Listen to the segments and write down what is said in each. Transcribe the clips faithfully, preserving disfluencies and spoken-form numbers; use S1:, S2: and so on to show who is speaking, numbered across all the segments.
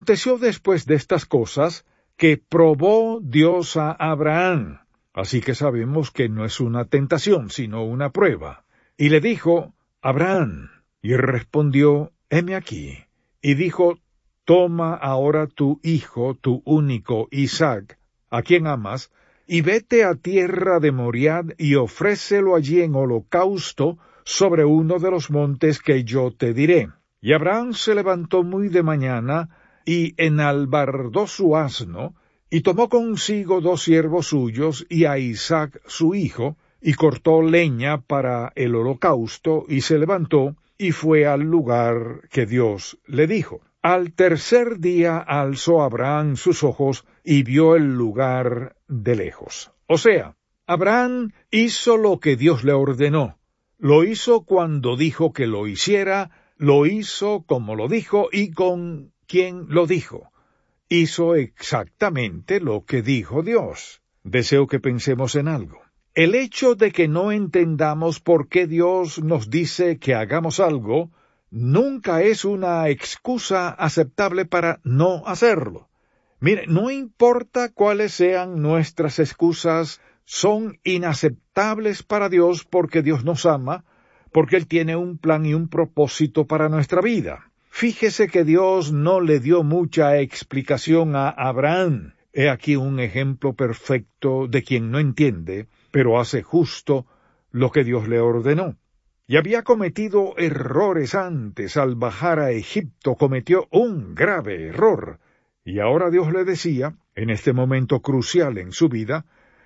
S1: Aconteció después de estas cosas que probó Dios a Abraham, así que sabemos que no es una tentación, sino una prueba. Y le dijo, Abraham, y respondió, heme aquí. Y dijo, toma ahora tu hijo, tu único Isaac, a quien amas, y vete a tierra de Moriad y ofrécelo allí en holocausto sobre uno de los montes que yo te diré. Y Abraham se levantó muy de mañana, y enalbardó su asno, y tomó consigo dos siervos suyos y a Isaac su hijo, y cortó leña para el holocausto, y se levantó, y fue al lugar que Dios le dijo. Al tercer día alzó Abraham sus ojos, y vio el lugar de lejos. O sea, Abraham hizo lo que Dios le ordenó. Lo hizo cuando dijo que lo hiciera, lo hizo como lo dijo y con quien lo dijo. Hizo exactamente lo que dijo Dios. Deseo que pensemos en algo. El hecho de que no entendamos por qué Dios nos dice que hagamos algo, nunca es una excusa aceptable para no hacerlo. Mire, no importa cuáles sean nuestras excusas, son inaceptables para Dios porque Dios nos ama, porque Él tiene un plan y un propósito para nuestra vida. Fíjese que Dios no le dio mucha explicación a Abraham. He aquí un ejemplo perfecto de quien no entiende, pero hace justo lo que Dios le ordenó. Y había cometido errores antes. Al bajar a Egipto cometió un grave error. Y ahora Dios le decía, en este momento crucial en su vida,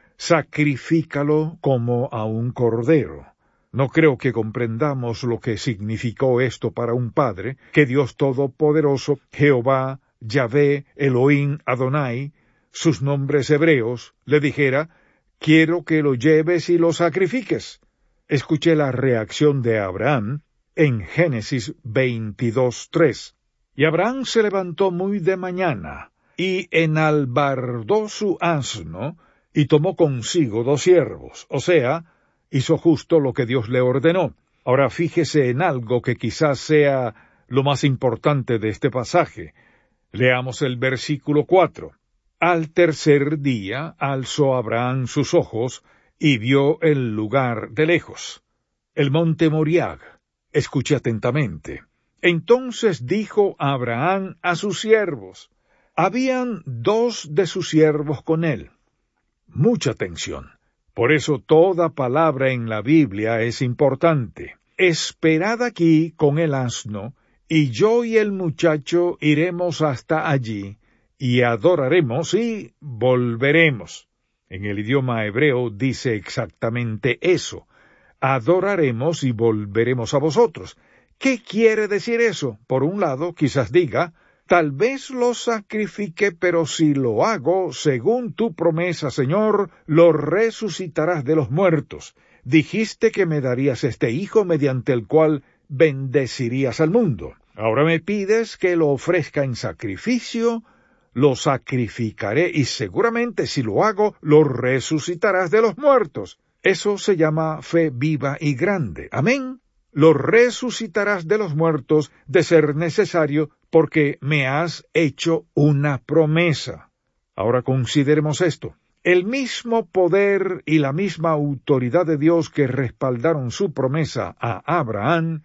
S1: sacrifícalo como a un cordero. No creo que comprendamos lo que significó esto para un padre, que Dios Todopoderoso, Jehová, Yahvé, Elohim, Adonai, sus nombres hebreos, le dijera, quiero que lo lleves y lo sacrifiques. Escuché la reacción de Abraham en Génesis veintidós tres. Y Abraham se levantó muy de mañana, y enalbardó su asno, y tomó consigo dos siervos, o sea, hizo justo lo que Dios le ordenó. Ahora fíjese en algo que quizás sea lo más importante de este pasaje. Leamos el versículo cuatro. Al tercer día alzó Abraham sus ojos y vio el lugar de lejos, el monte Moriah. Escuche atentamente. Entonces dijo Abraham a sus siervos. Habían dos de sus siervos con él. Mucha atención. Por eso toda palabra en la Biblia es importante. Esperad aquí con el asno, y yo y el muchacho iremos hasta allí, y adoraremos y volveremos. En el idioma hebreo dice exactamente eso. Adoraremos y volveremos a vosotros. ¿Qué quiere decir eso? Por un lado, quizás diga, tal vez lo sacrifique, pero si lo hago, según tu promesa, Señor, lo resucitarás de los muertos. Dijiste que me darías este hijo mediante el cual bendecirías al mundo. Ahora me pides que lo ofrezca en sacrificio, lo sacrificaré y seguramente si lo hago, lo resucitarás de los muertos. Eso se llama fe viva y grande. Amén. Lo resucitarás de los muertos de ser necesario porque me has hecho una promesa. Ahora consideremos esto. El mismo poder y la misma autoridad de Dios que respaldaron su promesa a Abraham,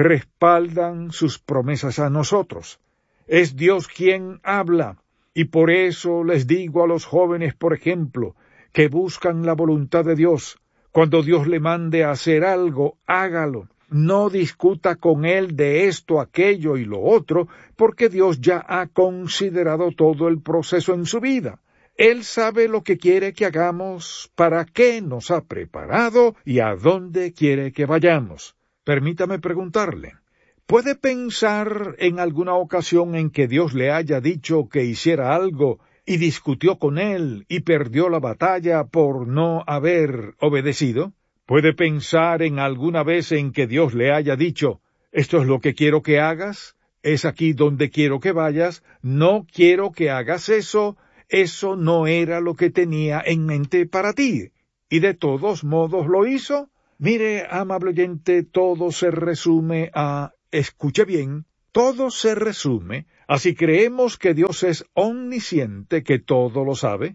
S1: respaldan sus promesas a nosotros. Es Dios quien habla, y por eso les digo a los jóvenes, por ejemplo, que buscan la voluntad de Dios. Cuando Dios le mande a hacer algo, hágalo. No discuta con Él de esto, aquello y lo otro, porque Dios ya ha considerado todo el proceso en su vida. Él sabe lo que quiere que hagamos, para qué nos ha preparado y a dónde quiere que vayamos. Permítame preguntarle, ¿puede pensar en alguna ocasión en que Dios le haya dicho que hiciera algo y discutió con Él y perdió la batalla por no haber obedecido? ¿Puede pensar en alguna vez en que Dios le haya dicho, esto es lo que quiero que hagas, es aquí donde quiero que vayas, no quiero que hagas eso, eso no era lo que tenía en mente para ti, y de todos modos lo hizo? Mire, amable oyente, todo se resume a, escuche bien, todo se resume Así creemos que Dios es omnisciente, que todo lo sabe,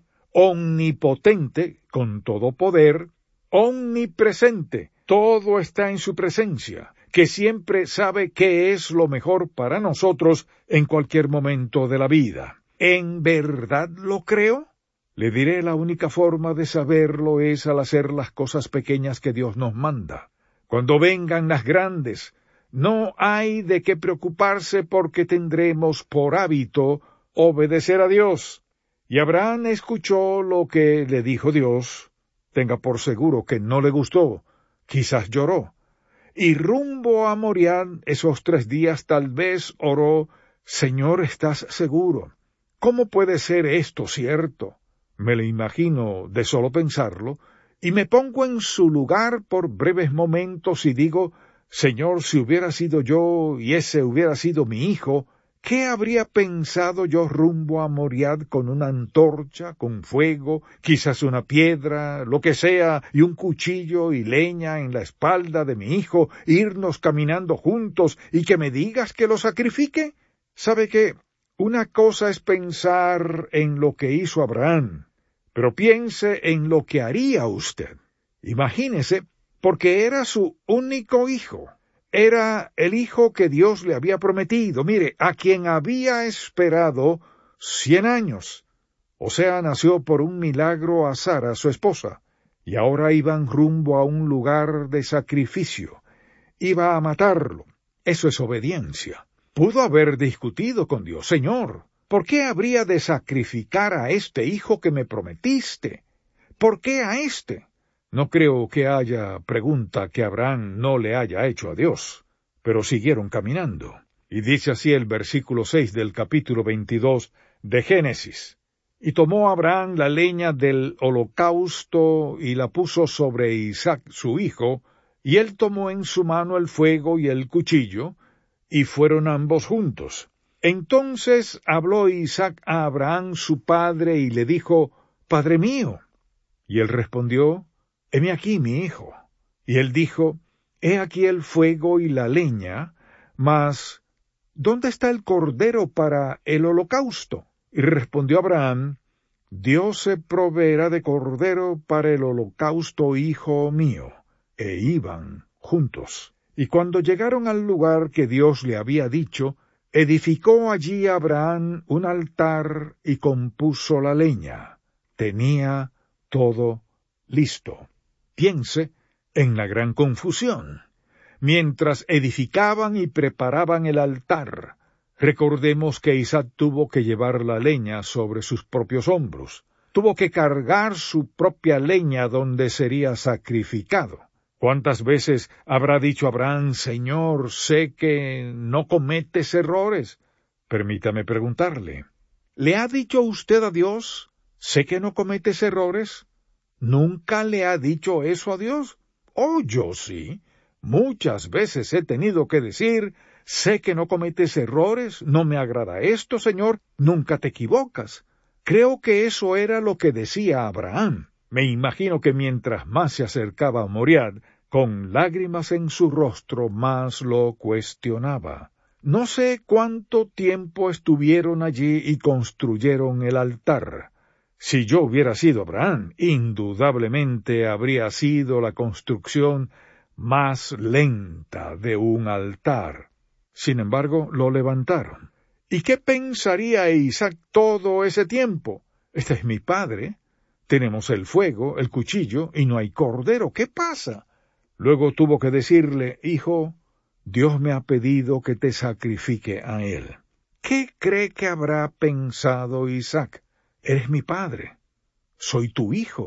S1: omnipotente, con todo poder, omnipresente, todo está en su presencia, que siempre sabe qué es lo mejor para nosotros en cualquier momento de la vida. ¿En verdad lo creo? Le diré, la única forma de saberlo es al hacer las cosas pequeñas que Dios nos manda. Cuando vengan las grandes, no hay de qué preocuparse porque tendremos por hábito obedecer a Dios. Y Abraham escuchó lo que le dijo Dios. Tenga por seguro que no le gustó, quizás lloró. Y rumbo a Moriah, esos tres días tal vez oró, Señor, ¿estás seguro? ¿Cómo puede ser esto cierto? Me lo imagino de solo pensarlo, y me pongo en su lugar por breves momentos y digo, Señor, si hubiera sido yo y ese hubiera sido mi hijo, ¿qué habría pensado yo rumbo a Moriah con una antorcha, con fuego, quizás una piedra, lo que sea, y un cuchillo y leña en la espalda de mi hijo, irnos caminando juntos y que me digas que lo sacrifique? ¿Sabe qué? Una cosa es pensar en lo que hizo Abraham, pero piense en lo que haría usted. Imagínese, porque era su único hijo. Era el hijo que Dios le había prometido, mire, a quien había esperado cien años. O sea, nació por un milagro a Sara, su esposa, y ahora iban rumbo a un lugar de sacrificio. Iba a matarlo. Eso es obediencia. Pudo haber discutido con Dios, Señor, ¿por qué habría de sacrificar a este hijo que me prometiste? ¿Por qué a este? No creo que haya pregunta que Abraham no le haya hecho a Dios, pero siguieron caminando. Y dice así el versículo seis del capítulo veintidós de Génesis. Y tomó Abraham la leña del holocausto y la puso sobre Isaac su hijo, y él tomó en su mano el fuego y el cuchillo, y fueron ambos juntos. Entonces habló Isaac a Abraham su padre y le dijo, Padre mío. Y él respondió, Heme aquí, mi hijo. Y él dijo, He aquí el fuego y la leña, mas ¿dónde está el cordero para el holocausto? Y respondió Abraham, Dios se proveerá de cordero para el holocausto, hijo mío. E iban juntos. Y cuando llegaron al lugar que Dios le había dicho, edificó allí Abraham un altar y compuso la leña. Tenía todo listo. Piense en la gran confusión. Mientras edificaban y preparaban el altar, recordemos que Isaac tuvo que llevar la leña sobre sus propios hombros. Tuvo que cargar su propia leña donde sería sacrificado. ¿Cuántas veces habrá dicho Abraham, Señor, sé que no cometes errores? Permítame preguntarle, ¿le ha dicho usted a Dios, sé que no cometes errores? ¿Nunca le ha dicho eso a Dios? Oh, yo sí. Muchas veces he tenido que decir, sé que no cometes errores, no me agrada esto, Señor, nunca te equivocas. Creo que eso era lo que decía Abraham. Me imagino que mientras más se acercaba a Moriah, con lágrimas en su rostro, más lo cuestionaba. No sé cuánto tiempo estuvieron allí y construyeron el altar. Si yo hubiera sido Abraham, indudablemente habría sido la construcción más lenta de un altar. Sin embargo, lo levantaron. ¿Y qué pensaría Isaac todo ese tiempo? Este es mi padre. Tenemos el fuego, el cuchillo, y no hay cordero. ¿Qué pasa? Luego tuvo que decirle, Hijo, Dios me ha pedido que te sacrifique a él. ¿Qué cree que habrá pensado Isaac? Eres mi padre. Soy tu hijo.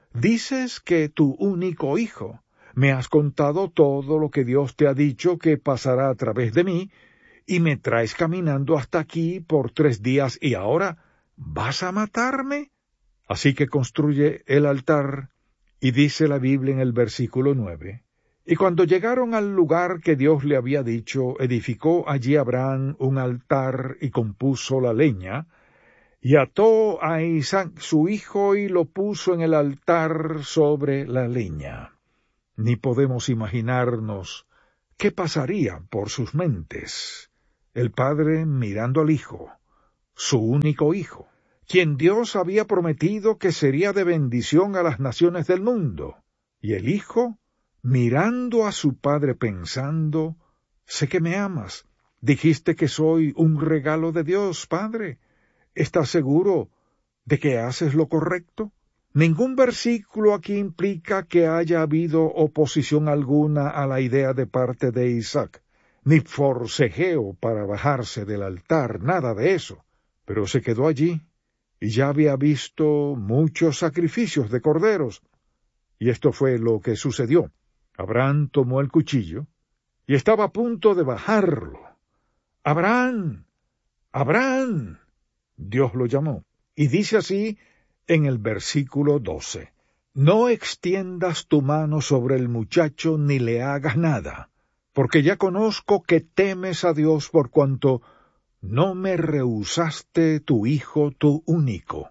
S1: Dices que tu único hijo. Me has contado todo lo que Dios te ha dicho que pasará a través de mí, y me traes caminando hasta aquí por tres días, y ahora, ¿vas a matarme? Así que construye el altar, y dice la Biblia en el versículo nueve, y cuando llegaron al lugar que Dios le había dicho, edificó allí Abraham un altar y compuso la leña, y ató a Isaac su hijo y lo puso en el altar sobre la leña. Ni podemos imaginarnos qué pasaría por sus mentes. el padre mirando al hijo, su único hijo, quien Dios había prometido que sería de bendición a las naciones del mundo, y el hijo mirando a su padre pensando, sé que me amas, dijiste que soy un regalo de Dios, padre, ¿estás seguro de que haces lo correcto? Ningún versículo aquí implica que haya habido oposición alguna a la idea de parte de Isaac, ni forcejeo para bajarse del altar, nada de eso. Pero se quedó allí, y ya había visto muchos sacrificios de corderos. Y esto fue lo que sucedió. Abraham tomó el cuchillo, y estaba a punto de bajarlo. ¡Abraham! ¡Abraham! Dios lo llamó, y dice así en el versículo doce, no extiendas tu mano sobre el muchacho ni le hagas nada, porque ya conozco que temes a Dios por cuanto no me rehusaste tu hijo, tu único.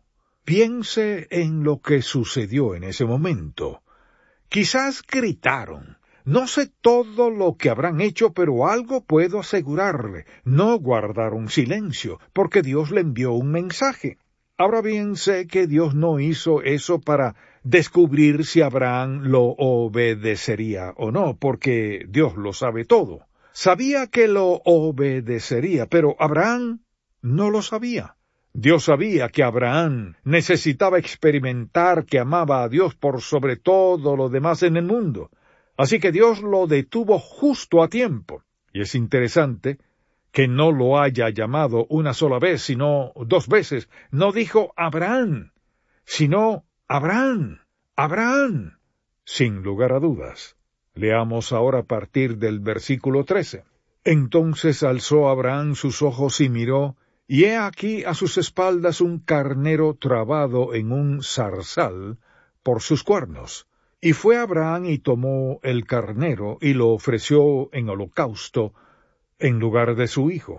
S1: Piense en lo que sucedió en ese momento. Quizás gritaron. No sé todo lo que habrán hecho, pero algo puedo asegurarle. No guardaron silencio, porque Dios le envió un mensaje. Ahora bien, sé que Dios no hizo eso para descubrir si Abraham lo obedecería o no, porque Dios lo sabe todo. Sabía que lo obedecería, pero Abraham no lo sabía. Dios sabía que Abraham necesitaba experimentar que amaba a Dios por sobre todo lo demás en el mundo. Así que Dios lo detuvo justo a tiempo. Y es interesante que no lo haya llamado una sola vez, sino dos veces. No dijo Abraham, sino Abraham, Abraham, sin lugar a dudas. Leamos ahora a partir del versículo trece. Entonces alzó Abraham sus ojos y miró, y he aquí a sus espaldas un carnero trabado en un zarzal por sus cuernos. Y fue Abraham y tomó el carnero y lo ofreció en holocausto en lugar de su hijo.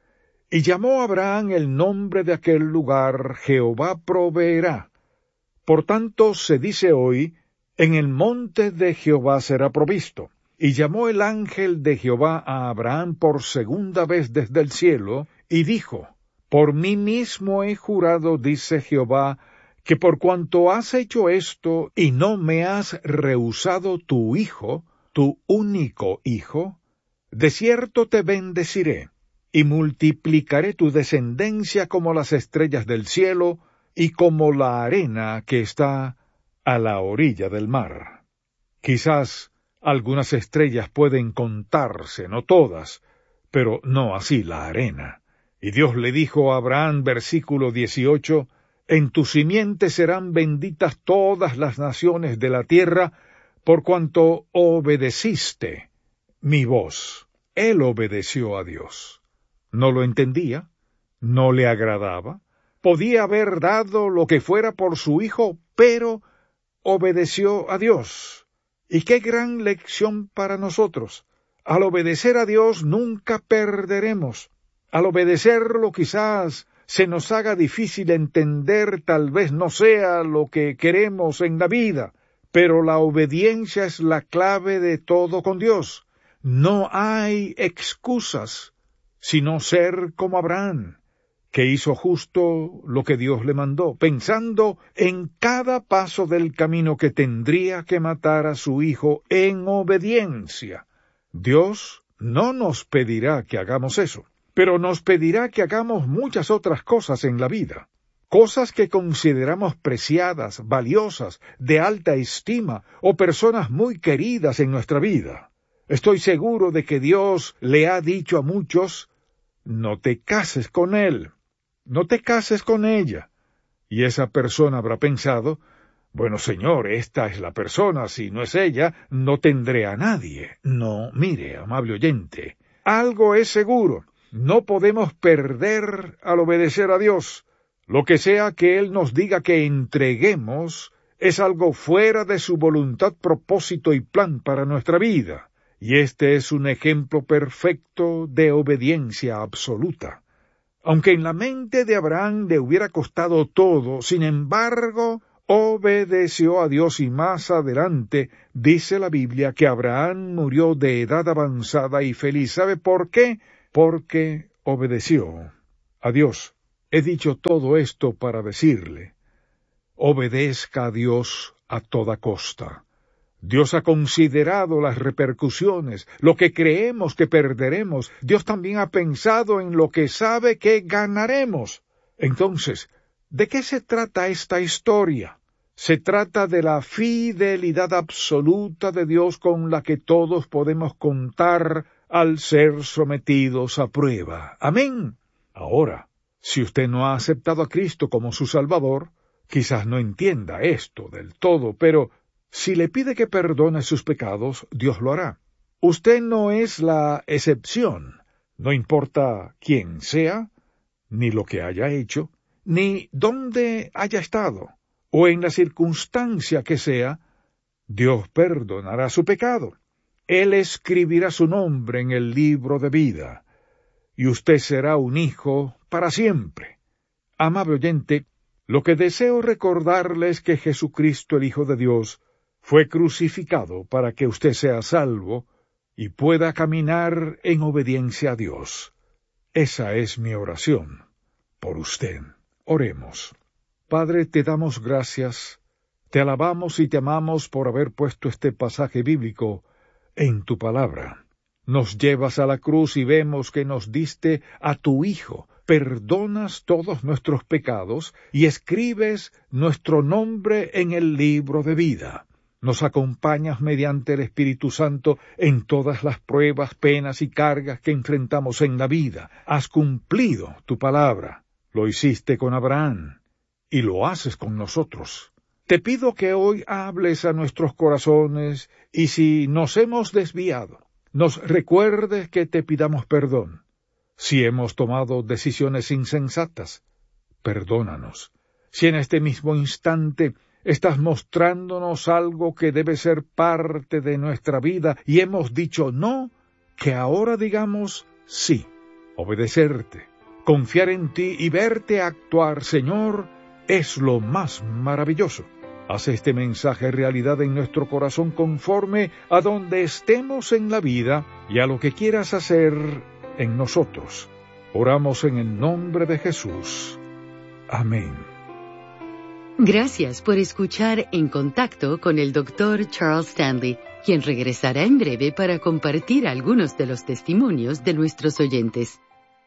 S1: Y llamó Abraham el nombre de aquel lugar Jehová proveerá. Por tanto se dice hoy, en el monte de Jehová será provisto. Y llamó el ángel de Jehová a Abraham por segunda vez desde el cielo, y dijo, por mí mismo he jurado, dice Jehová, que por cuanto has hecho esto y no me has rehusado tu hijo, tu único hijo, de cierto te bendeciré, y multiplicaré tu descendencia como las estrellas del cielo, y como la arena que está a la orilla del mar. Quizás algunas estrellas pueden contarse, no todas, pero no así la arena. Y Dios le dijo a Abraham, versículo dieciocho, en tu simiente serán benditas todas las naciones de la tierra, por cuanto obedeciste mi voz. Él obedeció a Dios. No lo entendía, no le agradaba, podía haber dado lo que fuera por su hijo, pero obedeció a Dios. Y qué gran lección para nosotros. Al obedecer a Dios nunca perderemos. Al obedecerlo quizás se nos haga difícil entender, tal vez no sea lo que queremos en la vida, pero la obediencia es la clave de todo con Dios. No hay excusas, sino ser como Abraham, que hizo justo lo que Dios le mandó, pensando en cada paso del camino que tendría que matar a su hijo en obediencia. Dios no nos pedirá que hagamos eso, pero nos pedirá que hagamos muchas otras cosas en la vida, cosas que consideramos preciadas, valiosas, de alta estima, o personas muy queridas en nuestra vida. Estoy seguro de que Dios le ha dicho a muchos, no te cases con él, no te cases con ella. Y esa persona habrá pensado, bueno, Señor, esta es la persona, si no es ella, no tendré a nadie. No, mire, amable oyente, algo es seguro, no podemos perder al obedecer a Dios. Lo que sea que Él nos diga que entreguemos, es algo fuera de su voluntad, propósito y plan para nuestra vida. Y este es un ejemplo perfecto de obediencia absoluta. Aunque en la mente de Abraham le hubiera costado todo, sin embargo, obedeció a Dios y más adelante dice la Biblia que Abraham murió de edad avanzada y feliz. ¿Sabe por qué? porque obedeció a Dios. He dicho todo esto para decirle, obedezca a Dios a toda costa. Dios ha considerado las repercusiones, lo que creemos que perderemos. Dios también ha pensado en lo que sabe que ganaremos. Entonces, ¿de qué se trata esta historia? Se trata de la fidelidad absoluta de Dios con la que todos podemos contar al ser sometidos a prueba. Amén. Ahora, si usted no ha aceptado a Cristo como su Salvador, quizás no entienda esto del todo, pero si le pide que perdone sus pecados, Dios lo hará. Usted no es la excepción. No importa quién sea, ni lo que haya hecho, ni dónde haya estado, o en la circunstancia que sea, Dios perdonará su pecado. Él escribirá su nombre en el libro de vida, y usted será un hijo para siempre. Amable oyente, lo que deseo recordarle es que Jesucristo, el Hijo de Dios, fue crucificado para que usted sea salvo y pueda caminar en obediencia a Dios. Esa es mi oración por usted. Oremos. Padre, te damos gracias, te alabamos y te amamos por haber puesto este pasaje bíblico en tu palabra. Nos llevas a la cruz y vemos que nos diste a tu Hijo, perdonas todos nuestros pecados y escribes nuestro nombre en el libro de vida. Nos acompañas mediante el Espíritu Santo en todas las pruebas, penas y cargas que enfrentamos en la vida. Has cumplido tu palabra. Lo hiciste con Abraham y lo haces con nosotros. Te pido que hoy hables a nuestros corazones y si nos hemos desviado, nos recuerdes que te pidamos perdón. Si hemos tomado decisiones insensatas, perdónanos. Si en este mismo instante estás mostrándonos algo que debe ser parte de nuestra vida y hemos dicho no, que ahora digamos sí, obedecerte, confiar en ti y verte actuar, Señor, es lo más maravilloso. Haz este mensaje realidad en nuestro corazón conforme a donde estemos en la vida y a lo que quieras hacer en nosotros. Oramos en el nombre de Jesús. Amén.
S2: Gracias por escuchar En Contacto con el doctor Charles Stanley, quien regresará en breve para compartir algunos de los testimonios de nuestros oyentes.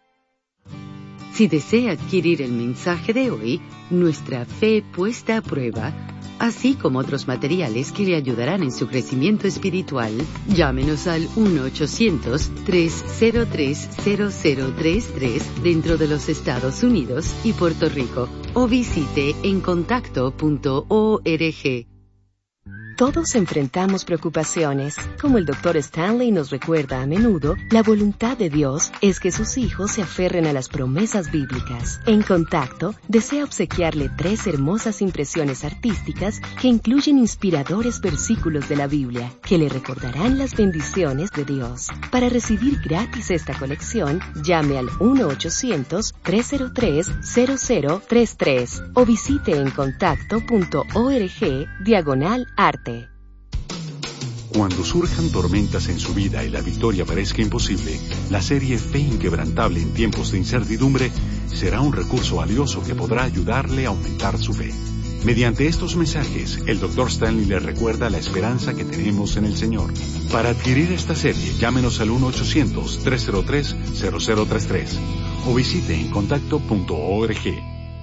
S2: Si desea adquirir el mensaje de hoy, Nuestra fe puesta a prueba, así como otros materiales que le ayudarán en su crecimiento espiritual, llámenos al uno ochocientos, tres cero tres, cero cero tres tres dentro de los Estados Unidos y Puerto Rico, o visite en contacto punto org.
S3: Todos enfrentamos preocupaciones. Como el doctor Stanley nos recuerda a menudo, la voluntad de Dios es que sus hijos se aferren a las promesas bíblicas. En Contacto, desea obsequiarle tres hermosas impresiones artísticas que incluyen inspiradores versículos de la Biblia, que le recordarán las bendiciones de Dios. Para recibir gratis esta colección, llame al uno ochocientos, tres cero tres, cero cero tres tres o visite en contacto punto org diagonal arte.
S4: Cuando surjan tormentas en su vida y la victoria parezca imposible, la serie Fe Inquebrantable en tiempos de incertidumbre será un recurso valioso que podrá ayudarle a aumentar su fe. Mediante estos mensajes, el doctor Stanley le recuerda la esperanza que tenemos en el Señor. Para adquirir esta serie, llámenos al uno ochocientos, tres cero tres, cero cero tres tres o visite en contacto punto org.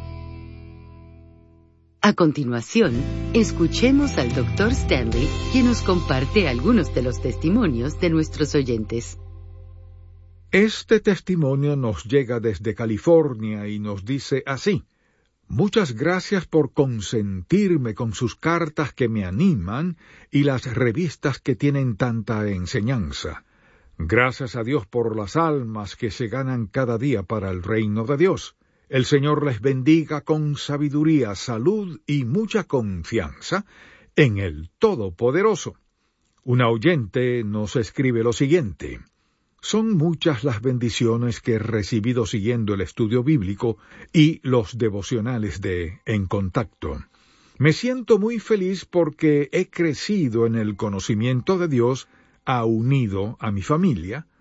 S2: A continuación, escuchemos al doctor Stanley, quien nos comparte algunos de los testimonios de nuestros oyentes.
S1: Este testimonio nos llega desde California y nos dice así: muchas gracias por consentirme con sus cartas que me animan y las revistas que tienen tanta enseñanza. Gracias a Dios por las almas que se ganan cada día para el reino de Dios. El Señor les bendiga con sabiduría, salud y mucha confianza en el Todopoderoso. Una oyente nos escribe lo siguiente: son muchas las bendiciones que he recibido siguiendo el estudio bíblico y los devocionales de En Contacto. Me siento muy feliz porque he crecido en el conocimiento de Dios, ha unido a mi familia,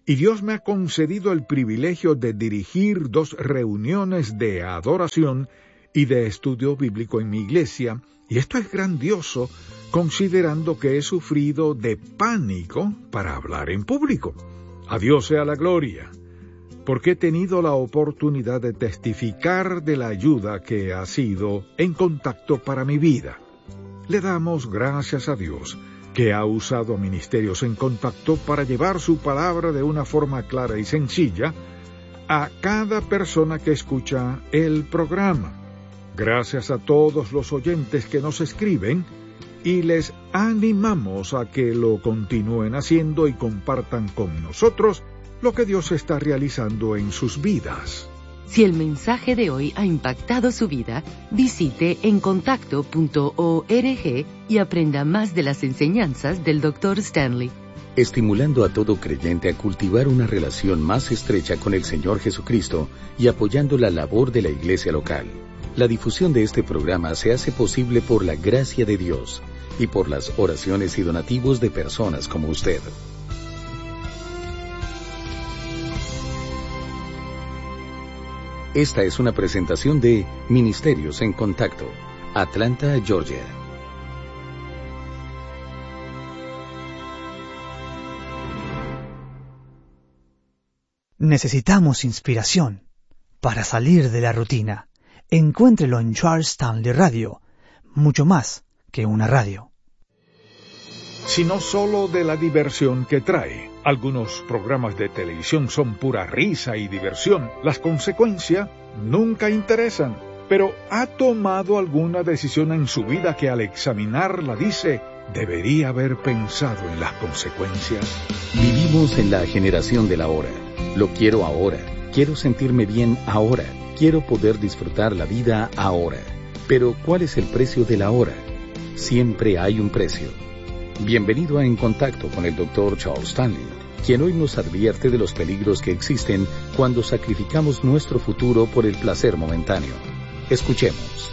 S1: y Dios me ha concedido el privilegio de dirigir dos reuniones de adoración y de estudio bíblico en mi iglesia, y esto es grandioso, considerando que he sufrido de pánico para hablar en público. A Dios sea la gloria, porque he tenido la oportunidad de testificar de la ayuda que ha sido En Contacto para mi vida. Le damos gracias a Dios, que ha usado Ministerios En Contacto para llevar su palabra de una forma clara y sencilla a cada persona que escucha el programa. Gracias a todos los oyentes que nos escriben, y les animamos a que lo continúen haciendo y compartan con nosotros lo que Dios está realizando en sus vidas.
S2: Si el mensaje de hoy ha impactado su vida, visite en contacto punto org y aprenda más de las enseñanzas del doctor Stanley.
S5: Estimulando a todo creyente a cultivar una relación más estrecha con el Señor Jesucristo y apoyando la labor de la iglesia local. La difusión de este programa se hace posible por la gracia de Dios y por las oraciones y donativos de personas como usted. Esta es una presentación de Ministerios en Contacto, Atlanta, Georgia.
S6: Necesitamos inspiración para salir de la rutina. Encuéntrelo en Charles Stanley Radio, mucho más que una radio.
S1: Sino solo de la diversión que trae. Algunos programas de televisión son pura risa y diversión. Las consecuencias nunca interesan. Pero ¿ha tomado alguna decisión en su vida que al examinarla dice, debería haber pensado en las consecuencias?
S5: Vivimos en la generación del ahora. Lo quiero ahora. Quiero sentirme bien ahora. Quiero poder disfrutar la vida ahora. Pero ¿cuál es el precio del ahora? Siempre hay un precio. Bienvenido a En Contacto con el doctor Charles Stanley, quien hoy nos advierte de los peligros que existen cuando sacrificamos nuestro futuro por el placer momentáneo. Escuchemos.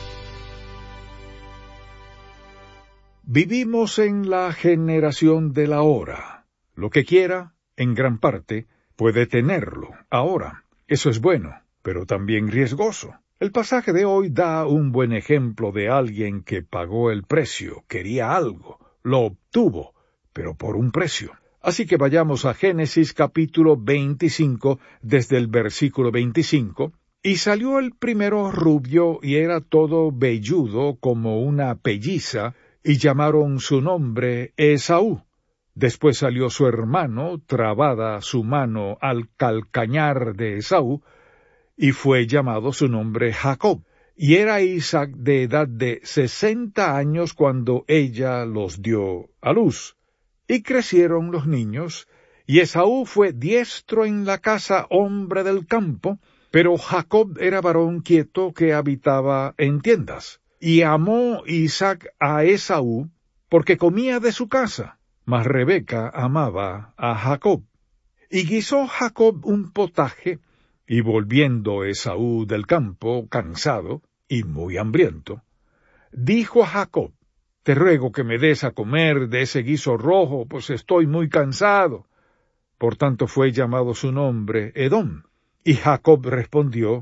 S1: Vivimos en la generación del ahora. Lo que quiera, en gran parte, puede tenerlo ahora. Eso es bueno, pero también riesgoso. El pasaje de hoy da un buen ejemplo de alguien que pagó el precio, quería algo, lo obtuvo, pero por un precio. Así que vayamos a Génesis capítulo veinticinco, desde el versículo veinticinco. Y salió el primero rubio, y era todo velludo como una pelliza, y llamaron su nombre Esaú. Después salió su hermano, trabada su mano al calcañar de Esaú, y fue llamado su nombre Jacob. Y era Isaac de edad de sesenta años cuando ella los dio a luz. Y crecieron los niños, y Esaú fue diestro en la casa, hombre del campo, pero Jacob era varón quieto que habitaba en tiendas. Y amó Isaac a Esaú, porque comía de su casa, mas Rebeca amaba a Jacob. Y guisó Jacob un potaje, y volviendo Esaú del campo, cansado y muy hambriento, dijo a Jacob, te ruego que me des a comer de ese guiso rojo, pues estoy muy cansado. Por tanto fue llamado su nombre Edom. Y Jacob respondió,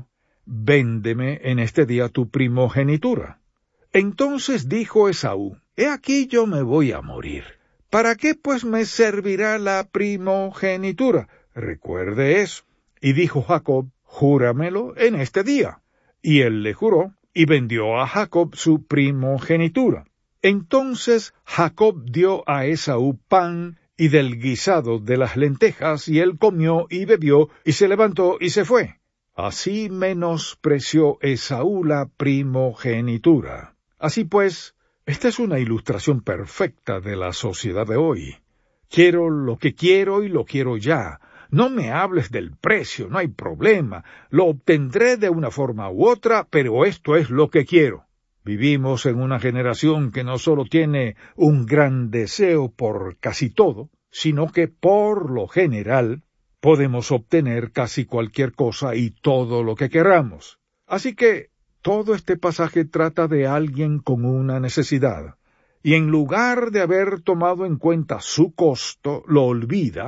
S1: véndeme en este día tu primogenitura. Entonces dijo Esaú, he aquí yo me voy a morir. ¿Para qué pues me servirá la primogenitura? Recuerde eso. Y dijo Jacob, júramelo en este día. Y él le juró, y vendió a Jacob su primogenitura. Entonces Jacob dio a Esaú pan y del guisado de las lentejas, y él comió y bebió, y se levantó y se fue. Así menospreció Esaú la primogenitura. Así pues, esta es una ilustración perfecta de la sociedad de hoy. Quiero lo que quiero y lo quiero ya. No me hables del precio, no hay problema. Lo obtendré de una forma u otra, pero esto es lo que quiero. Vivimos en una generación que no solo tiene un gran deseo por casi todo, sino que por lo general podemos obtener casi cualquier cosa y todo lo que queramos. Así que todo este pasaje trata de alguien con una necesidad, y en lugar de haber tomado en cuenta su costo, lo olvida,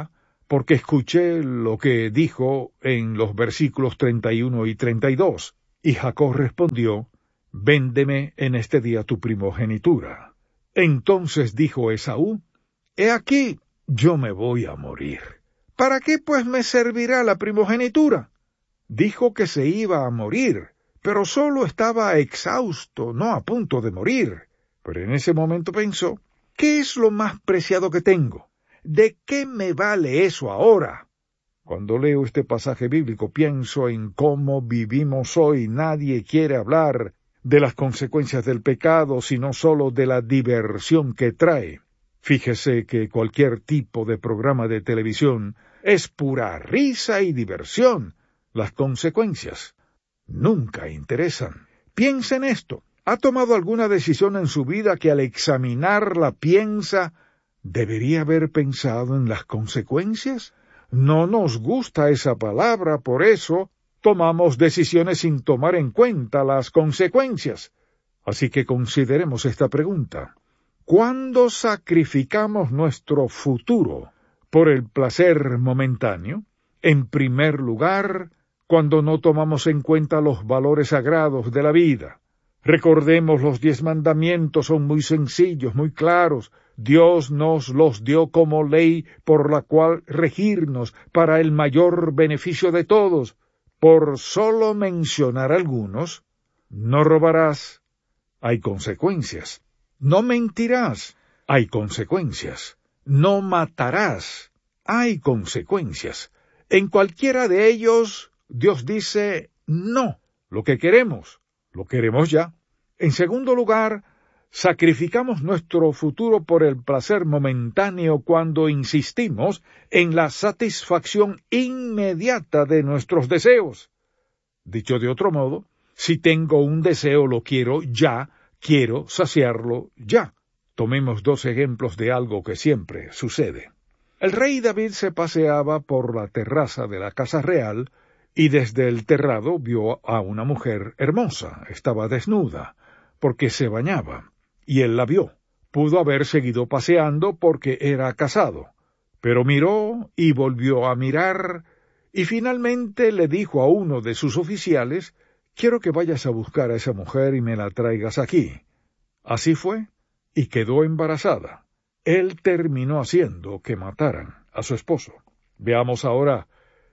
S1: porque escuché lo que dijo en los versículos treinta y uno y treinta y dos. Y Jacob respondió, véndeme en este día tu primogenitura. Entonces dijo Esaú, he aquí, yo me voy a morir. ¿Para qué pues me servirá la primogenitura? Dijo que se iba a morir, pero solo estaba exhausto, no a punto de morir. Pero en ese momento pensó, ¿qué es lo más preciado que tengo? ¿De qué me vale eso ahora? Cuando leo este pasaje bíblico pienso en cómo vivimos hoy. Nadie quiere hablar de las consecuencias del pecado, sino solo de la diversión que trae. Fíjese que cualquier tipo de programa de televisión es pura risa y diversión. Las consecuencias nunca interesan. Piensa en esto. ¿Ha tomado alguna decisión en su vida que al examinarla piensa, debería haber pensado en las consecuencias? No nos gusta esa palabra, por eso tomamos decisiones sin tomar en cuenta las consecuencias. Así que consideremos esta pregunta. ¿Cuándo sacrificamos nuestro futuro por el placer momentáneo? En primer lugar, cuando no tomamos en cuenta los valores sagrados de la vida. Recordemos, los diez mandamientos son muy sencillos, muy claros. Dios nos los dio como ley por la cual regirnos para el mayor beneficio de todos. Por solo mencionar algunos, no robarás, hay consecuencias. No mentirás, hay consecuencias. No matarás, hay consecuencias. En cualquiera de ellos, Dios dice no. Lo que queremos, lo queremos ya. En segundo lugar, sacrificamos nuestro futuro por el placer momentáneo cuando insistimos en la satisfacción inmediata de nuestros deseos. Dicho de otro modo, si tengo un deseo lo quiero ya, quiero saciarlo ya. Tomemos dos ejemplos de algo que siempre sucede. El rey David se paseaba por la terraza de la casa real y desde el terrado vio a una mujer hermosa. Estaba desnuda, porque se bañaba, y él la vio. Pudo haber seguido paseando porque era casado, pero miró y volvió a mirar, y finalmente le dijo a uno de sus oficiales, «Quiero que vayas a buscar a esa mujer y me la traigas aquí». Así fue, y quedó embarazada. Él terminó haciendo que mataran a su esposo. Veamos ahora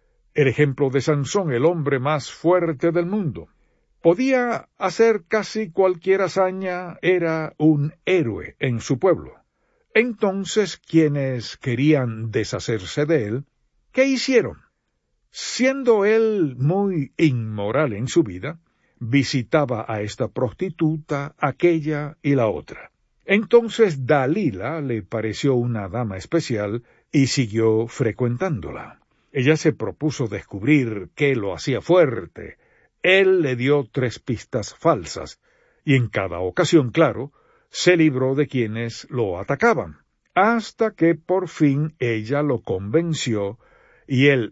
S1: el ejemplo de Sansón, el hombre más fuerte del mundo. Podía hacer casi cualquier hazaña, era un héroe en su pueblo. Entonces, quienes querían deshacerse de él, ¿qué hicieron? Siendo él muy inmoral en su vida, visitaba a esta prostituta, aquella y la otra. Entonces Dalila le pareció una dama especial y siguió frecuentándola. Ella se propuso descubrir qué lo hacía fuerte. Él le dio tres pistas falsas, y en cada ocasión, claro, se libró de quienes lo atacaban, hasta que por fin ella lo convenció, y él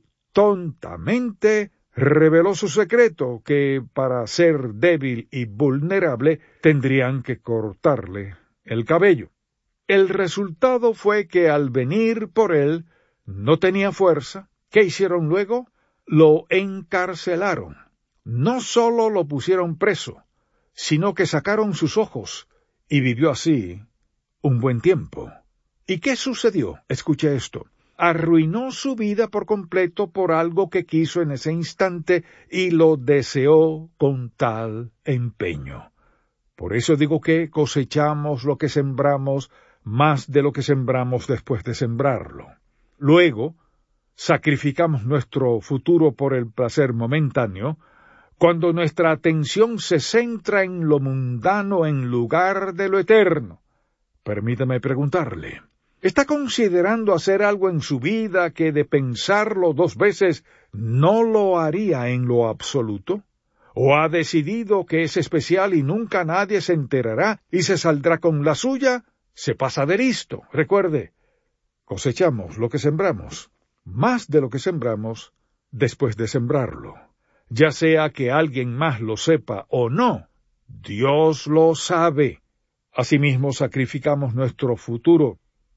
S1: tontamente reveló su secreto, que para ser débil y vulnerable tendrían que cortarle el cabello. El resultado fue que al venir por él no tenía fuerza. ¿Qué hicieron luego? Lo encarcelaron. No solo lo pusieron preso, sino que sacaron sus ojos, y vivió así un buen tiempo. ¿Y qué sucedió? Escuche esto. Arruinó su vida por completo por algo que quiso en ese instante y lo deseó con tal empeño. Por eso digo que cosechamos lo que sembramos más de lo que sembramos después de sembrarlo. Luego, sacrificamos nuestro futuro por el placer momentáneo, cuando nuestra atención se centra en lo mundano en lugar de lo eterno. Permítame preguntarle, ¿está considerando hacer algo en su vida que de pensarlo dos veces no lo haría en lo absoluto? ¿O ha decidido que es especial y nunca nadie se enterará y se saldrá con la suya? Se pasa de listo. Recuerde, cosechamos lo que sembramos, más de lo que sembramos después de sembrarlo. Ya sea que alguien más lo sepa o no, Dios lo sabe. Asimismo, sacrificamos nuestro futuro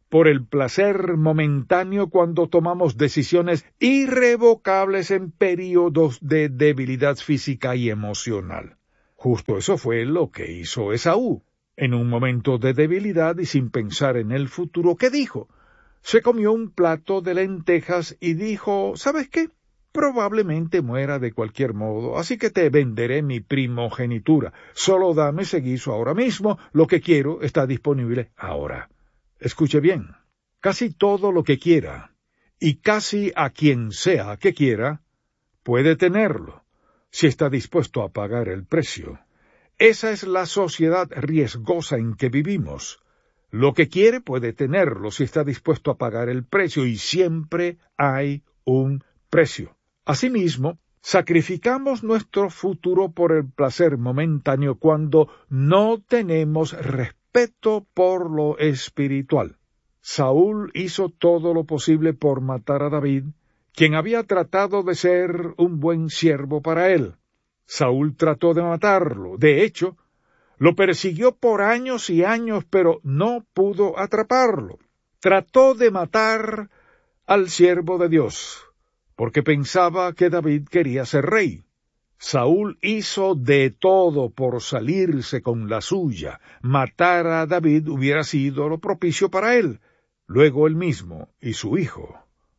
S1: por el placer momentáneo cuando tomamos decisiones irrevocables en períodos de debilidad física y emocional. Justo eso fue lo que hizo Esaú. En un momento de debilidad y sin pensar en el futuro, ¿qué dijo? Se comió un plato de lentejas y dijo, ¿sabes qué? Probablemente muera de cualquier modo, así que te venderé mi primogenitura. Solo dame ese guiso ahora mismo, lo que quiero está disponible ahora. Escuche bien, casi todo lo que quiera, y casi a quien sea que quiera, puede tenerlo, si está dispuesto a pagar el precio. Esa es la sociedad riesgosa en que vivimos. Lo que quiere puede tenerlo si está dispuesto a pagar el precio, y siempre hay un precio. Asimismo, sacrificamos nuestro futuro por el placer momentáneo cuando no tenemos respeto por lo espiritual. Saúl hizo todo lo posible por matar a David, quien había tratado de ser un buen siervo para él. Saúl trató de matarlo. De hecho, lo persiguió por años y años, pero no pudo atraparlo. Trató de matar al siervo de Dios, porque pensaba que David quería ser rey. Saúl hizo de todo por salirse con la suya. Matar a David hubiera sido lo propicio para él. Luego él mismo y su hijo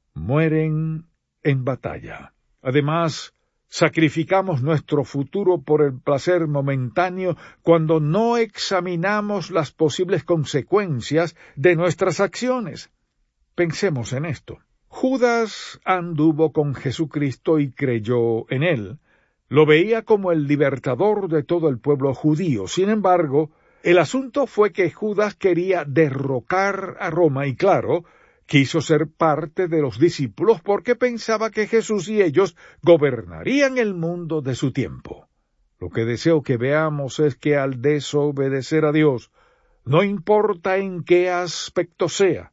S1: mueren en batalla. Además, sacrificamos nuestro futuro por el placer momentáneo cuando no examinamos las posibles consecuencias de nuestras acciones. Pensemos en esto. Judas anduvo con Jesucristo y creyó en él. Lo veía como el libertador de todo el pueblo judío. Sin embargo, el asunto fue que Judas quería derrocar a Roma y, claro, quiso ser parte de los discípulos porque pensaba que Jesús y ellos gobernarían el mundo de su tiempo. Lo que deseo que veamos es que al desobedecer a Dios, no importa en qué aspecto sea,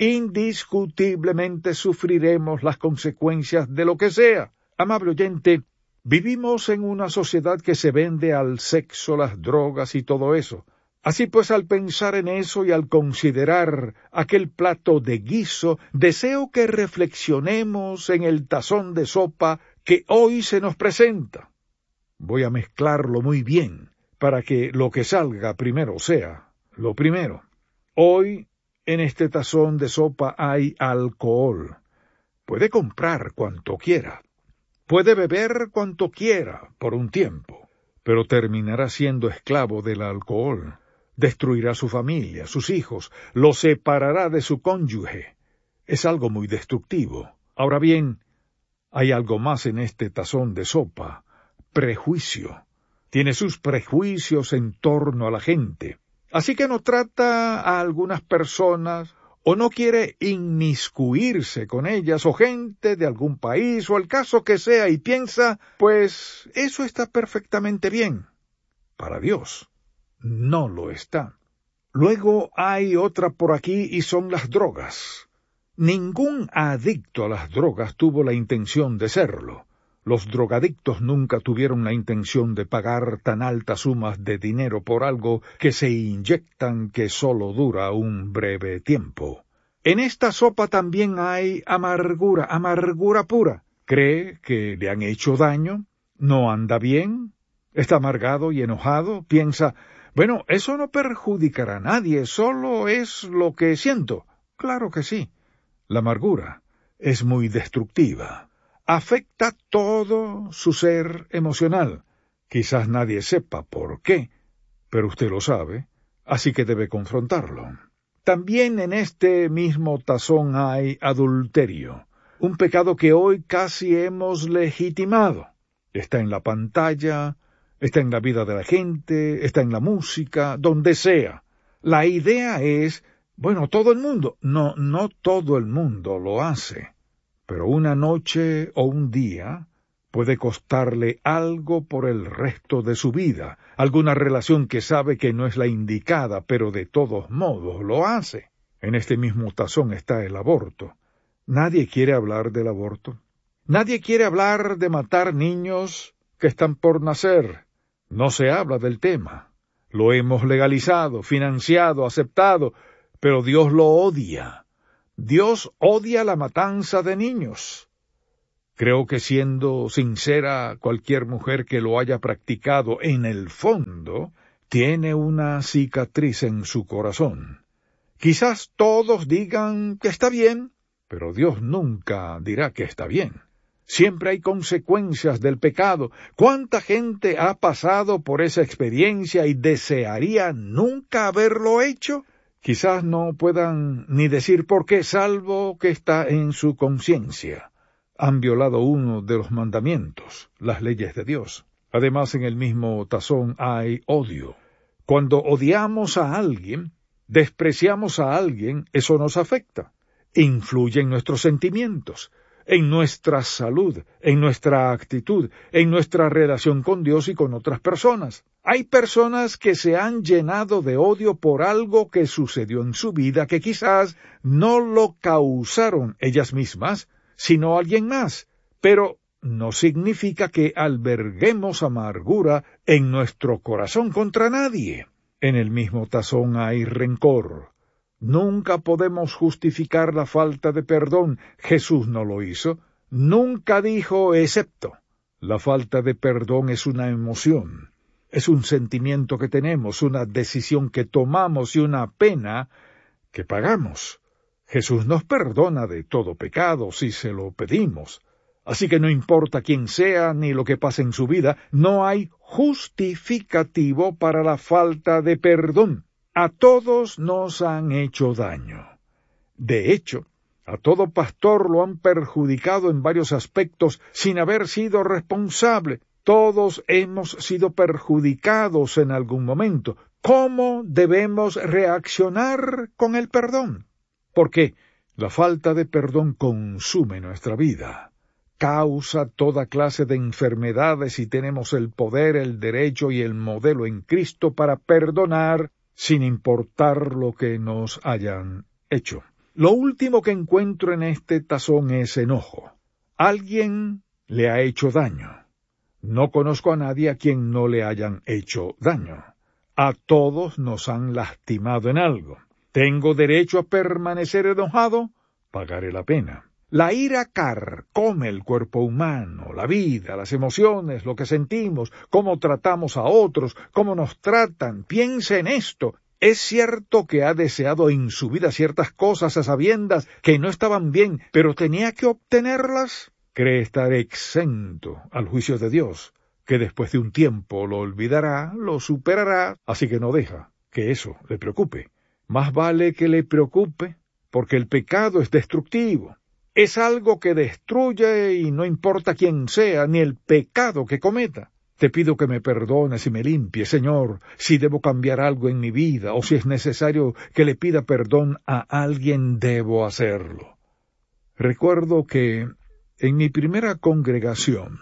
S1: indiscutiblemente sufriremos las consecuencias de lo que sea. Amable oyente, vivimos en una sociedad que se vende al sexo, las drogas y todo eso. Así pues, al pensar en eso y al considerar aquel plato de guiso, deseo que reflexionemos en el tazón de sopa que hoy se nos presenta. Voy a mezclarlo muy bien para que lo que salga primero sea lo primero. Hoy, en este tazón de sopa hay alcohol. Puede comprar cuanto quiera. Puede beber cuanto quiera por un tiempo, pero terminará siendo esclavo del alcohol. Destruirá su familia, sus hijos, lo separará de su cónyuge. Es algo muy destructivo. Ahora bien, hay algo más en este tazón de sopa: prejuicio. Tiene sus prejuicios en torno a la gente. Así que no trata a algunas personas o no quiere inmiscuirse con ellas o gente de algún país o el caso que sea y piensa, pues eso está perfectamente bien. Para Dios no lo está. Luego hay otra por aquí y son las drogas. Ningún adicto a las drogas tuvo la intención de serlo. Los drogadictos nunca tuvieron la intención de pagar tan altas sumas de dinero por algo que se inyectan que solo dura un breve tiempo. En esta sopa también hay amargura, amargura pura. ¿Cree que le han hecho daño? ¿No anda bien? ¿Está amargado y enojado? Piensa, bueno, eso no perjudicará a nadie, solo es lo que siento. Claro que sí. La amargura es muy destructiva. Afecta todo su ser emocional. Quizás nadie sepa por qué, pero usted lo sabe, así que debe confrontarlo. También en este mismo tazón hay adulterio, un pecado que hoy casi hemos legitimado. Está en la pantalla, está en la vida de la gente, está en la música, donde sea. La idea es, bueno, todo el mundo. No, no todo el mundo lo hace. Pero una noche o un día puede costarle algo por el resto de su vida, alguna relación que sabe que no es la indicada, pero de todos modos lo hace. En este mismo tazón está el aborto. Nadie quiere hablar del aborto. Nadie quiere hablar de matar niños que están por nacer. No se habla del tema. Lo hemos legalizado, financiado, aceptado, pero Dios lo odia. Dios odia la matanza de niños. Creo que siendo sincera, cualquier mujer que lo haya practicado en el fondo tiene una cicatriz en su corazón. Quizás todos digan que está bien, pero Dios nunca dirá que está bien. Siempre hay consecuencias del pecado. ¿Cuánta gente ha pasado por esa experiencia y desearía nunca haberlo hecho? Quizás no puedan ni decir por qué, salvo que está en su conciencia. Han violado uno de los mandamientos, las leyes de Dios. Además, en el mismo tazón hay odio. Cuando odiamos a alguien, despreciamos a alguien, eso nos afecta. Influye en nuestros sentimientos, en nuestra salud, en nuestra actitud, en nuestra relación con Dios y con otras personas. Hay personas que se han llenado de odio por algo que sucedió en su vida que quizás no lo causaron ellas mismas, sino alguien más, pero no significa que alberguemos amargura en nuestro corazón contra nadie. En el mismo tazón hay rencor. Nunca podemos justificar la falta de perdón. Jesús no lo hizo. Nunca dijo excepto. La falta de perdón es una emoción. Es un sentimiento que tenemos, una decisión que tomamos y una pena que pagamos. Jesús nos perdona de todo pecado si se lo pedimos. Así que no importa quién sea ni lo que pase en su vida, no hay justificativo para la falta de perdón. A todos nos han hecho daño. De hecho, a todo pastor lo han perjudicado en varios aspectos sin haber sido responsable. Todos hemos sido perjudicados en algún momento. ¿Cómo debemos reaccionar con el perdón? Porque la falta de perdón consume nuestra vida, causa toda clase de enfermedades y tenemos el poder, el derecho y el modelo en Cristo para perdonar sin importar lo que nos hayan hecho. Lo último que encuentro en este tazón es enojo. Alguien le ha hecho daño. No conozco a nadie a quien no le hayan hecho daño. A todos nos han lastimado en algo. ¿Tengo derecho a permanecer enojado? Pagaré la pena. La ira carcome el cuerpo humano, la vida, las emociones, lo que sentimos, cómo tratamos a otros, cómo nos tratan. Piense en esto. Es cierto que ha deseado en su vida ciertas cosas a sabiendas que no estaban bien, pero tenía que obtenerlas. Cree estar exento al juicio de Dios, que después de un tiempo lo olvidará, lo superará, así que no deja que eso le preocupe. Más vale que le preocupe, porque el pecado es destructivo. Es algo que destruye y no importa quién sea, ni el pecado que cometa. Te pido que me perdones y me limpies, Señor, si debo cambiar algo en mi vida, o si es necesario que le pida perdón a alguien, debo hacerlo. Recuerdo que en mi primera congregación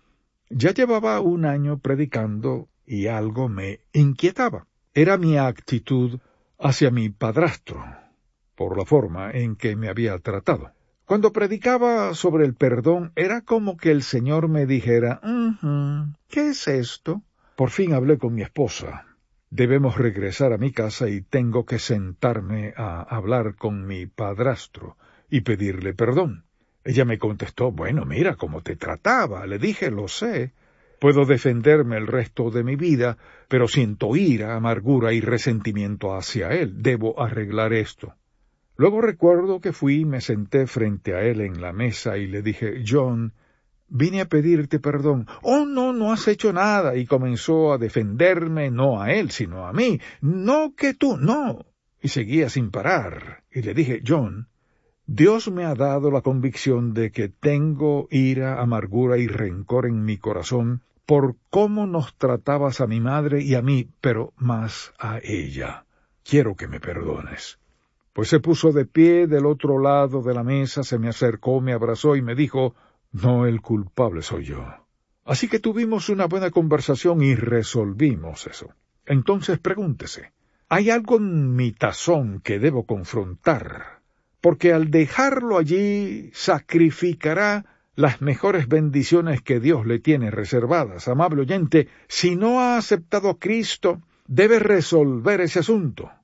S1: ya llevaba un año predicando y algo me inquietaba. Era mi actitud hacia mi padrastro, por la forma en que me había tratado. Cuando predicaba sobre el perdón, era como que el Señor me dijera, uh-huh, ¿qué es esto? Por fin hablé con mi esposa. Debemos regresar a mi casa y tengo que sentarme a hablar con mi padrastro y pedirle perdón. Ella me contestó, bueno, mira cómo te trataba. Le dije, lo sé. Puedo defenderme el resto de mi vida, pero siento ira, amargura y resentimiento hacia él. Debo arreglar esto. Luego recuerdo que fui y me senté frente a él en la mesa y le dije, John, vine a pedirte perdón. Oh, no, no has hecho nada. Y comenzó a defenderme, no a él, sino a mí. No que tú, no. Y seguía sin parar. Y le dije, John, Dios me ha dado la convicción de que tengo ira, amargura y rencor en mi corazón por cómo nos tratabas a mi madre y a mí, pero más a ella. Quiero que me perdones. Pues se puso de pie del otro lado de la mesa, se me acercó, me abrazó y me dijo, no, el culpable soy yo. Así que tuvimos una buena conversación y resolvimos eso. Entonces pregúntese, ¿hay algo en mi tazón que debo confrontar? Porque al dejarlo allí sacrificará las mejores bendiciones que Dios le tiene reservadas. Amable oyente, si no ha aceptado a Cristo, debe resolver ese asunto.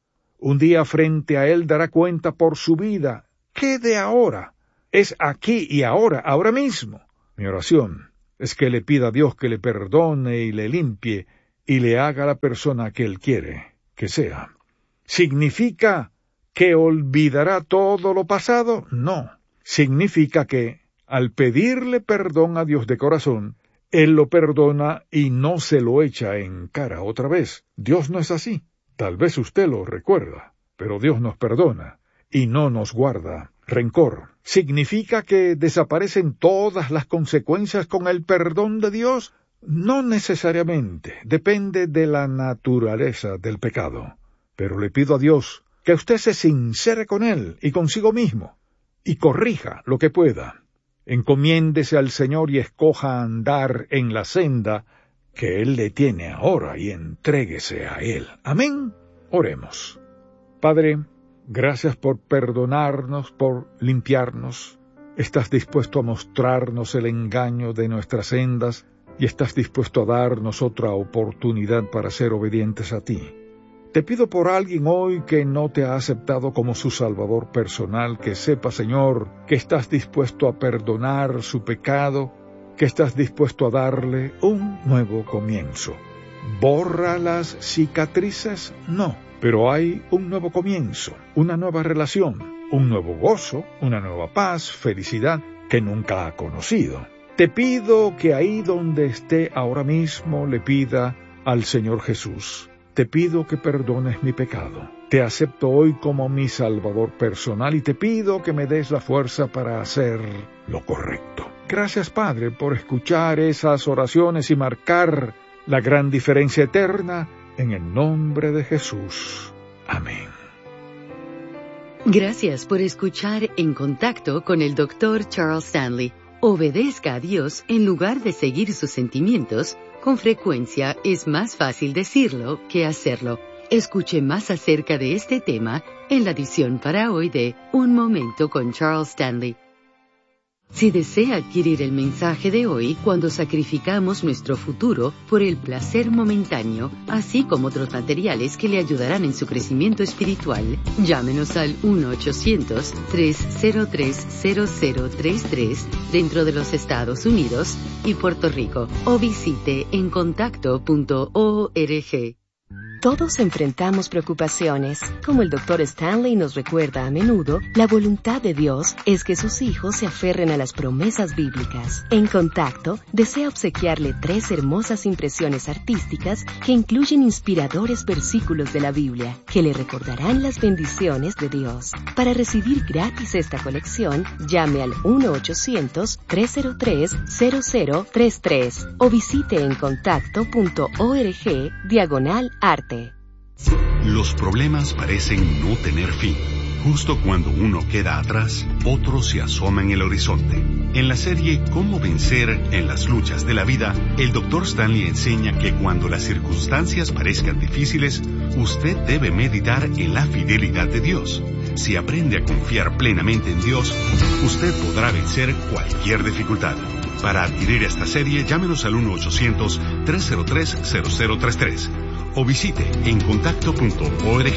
S1: Un día frente a Él dará cuenta por su vida. ¿Qué de ahora? Es aquí y ahora, ahora mismo. Mi oración es que le pida a Dios que le perdone y le limpie y le haga la persona que Él quiere que sea. ¿Significa que olvidará todo lo pasado? No. Significa que, al pedirle perdón a Dios de corazón, Él lo perdona y no se lo echa en cara otra vez. Dios no es así. Tal vez usted lo recuerda, pero Dios nos perdona y no nos guarda rencor. ¿Significa que desaparecen todas las consecuencias con el perdón de Dios? No necesariamente. Depende de la naturaleza del pecado. Pero le pido a Dios que usted se sincere con Él y consigo mismo, y corrija lo que pueda. Encomiéndese al Señor y escoja andar en la senda que Él le tiene ahora y entréguese a Él. Amén. Oremos. Padre, gracias por perdonarnos, por limpiarnos. Estás dispuesto a mostrarnos el engaño de nuestras sendas y estás dispuesto a darnos otra oportunidad para ser obedientes a ti. Te pido por alguien hoy que no te ha aceptado como su Salvador personal, que sepa, Señor, que estás dispuesto a perdonar su pecado, que estás dispuesto a darle un nuevo comienzo. ¿Borra las cicatrices? No, pero hay un nuevo comienzo, una nueva relación, un nuevo gozo, una nueva paz, felicidad que nunca ha conocido. Te pido que ahí donde esté ahora mismo le pida al Señor Jesús. Te pido que perdones mi pecado. Te acepto hoy como mi Salvador personal y te pido que me des la fuerza para hacer lo correcto. Gracias, Padre, por escuchar esas oraciones y marcar la gran diferencia eterna en el nombre de Jesús. Amén.
S2: Gracias por escuchar En Contacto con el doctor Charles Stanley. Obedezca a Dios en lugar de seguir sus sentimientos. Con frecuencia es más fácil decirlo que hacerlo. Escuche más acerca de este tema en la edición para hoy de Un Momento con Charles Stanley. Si desea adquirir el mensaje de hoy, cuando sacrificamos nuestro futuro por el placer momentáneo, así como otros materiales que le ayudarán en su crecimiento espiritual, llámenos al uno ochocientos, tres cero tres, cero cero tres tres dentro de los Estados Unidos y Puerto Rico o visite en contacto punto org.
S3: Todos enfrentamos preocupaciones. Como el doctor Stanley nos recuerda a menudo, la voluntad de Dios es que sus hijos se aferren a las promesas bíblicas. En Contacto, desea obsequiarle tres hermosas impresiones artísticas que incluyen inspiradores versículos de la Biblia, que le recordarán las bendiciones de Dios. Para recibir gratis esta colección, llame al uno ochocientos, tres cero tres, cero cero tres tres o visite en contacto punto org diagonal arte.
S4: Los problemas parecen no tener fin. Justo cuando uno queda atrás, otro se asoma en el horizonte. En la serie Cómo vencer en las luchas de la vida, el doctor Stanley enseña que cuando las circunstancias parezcan difíciles, usted debe meditar en la fidelidad de Dios. Si aprende a confiar plenamente en Dios, usted podrá vencer cualquier dificultad. Para adquirir esta serie, llámenos al uno ochocientos, tres cero tres, cero cero tres tres o visite en contacto punto org.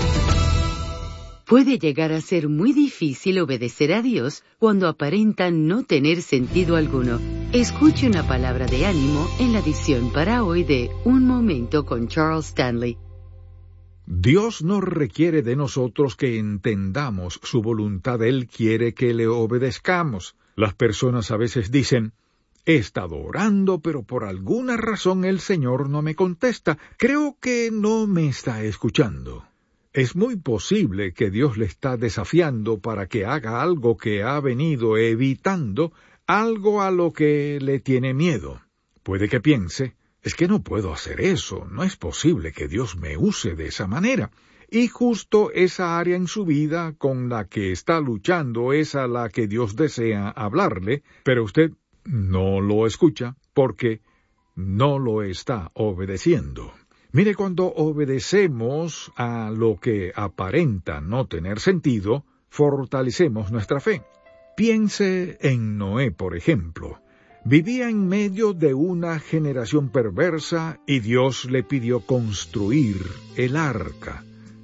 S2: Puede llegar a ser muy difícil obedecer a Dios cuando aparenta no tener sentido alguno. Escuche una palabra de ánimo en la edición para hoy de Un Momento con Charles Stanley.
S1: Dios no requiere de nosotros que entendamos su voluntad. Él quiere que le obedezcamos. Las personas a veces dicen: he estado orando, pero por alguna razón el Señor no me contesta. Creo que no me está escuchando. Es muy posible que Dios le está desafiando para que haga algo que ha venido evitando, algo a lo que le tiene miedo. Puede que piense: es que no puedo hacer eso, no es posible que Dios me use de esa manera. Y justo esa área en su vida con la que está luchando es a la que Dios desea hablarle, pero usted no lo escucha porque no lo está obedeciendo. Mire, cuando obedecemos a lo que aparenta no tener sentido, fortalecemos nuestra fe. Piense en Noé, por ejemplo. Vivía en medio de una generación perversa y Dios le pidió construir el arca.